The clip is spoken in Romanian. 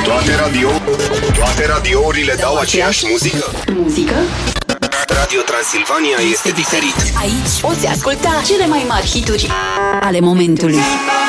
Toate radiourile dau aceeași muzică? Radio Transilvania este diferit. Aici poți asculta cele mai mari hituri ale momentului.